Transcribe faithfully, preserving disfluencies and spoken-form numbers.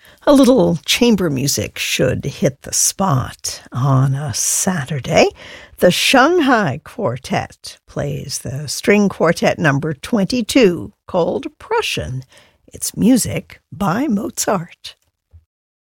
A little chamber music should hit the spot on a Saturday. The Shanghai Quartet plays the string quartet number twenty-two, called Prussian. It's music by Mozart.